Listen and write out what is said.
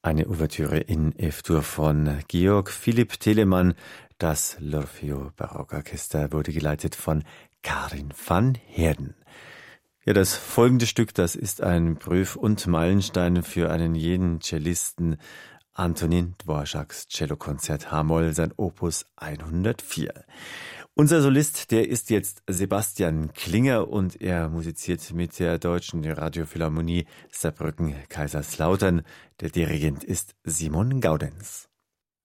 Eine Ouvertüre in F-Dur von Georg Philipp Telemann. Das L'Orfeo Barockorchester wurde geleitet von Karin van Heerden. Ja, das folgende Stück, das ist ein Prüf- und Meilenstein für einen jeden Cellisten. Antonín Dvořáks Cellokonzert H-Moll, sein Opus 104. Unser Solist, der ist jetzt Sebastian Klinger und er musiziert mit der Deutschen Radiophilharmonie Saarbrücken-Kaiserslautern. Der Dirigent ist Simon Gaudenz.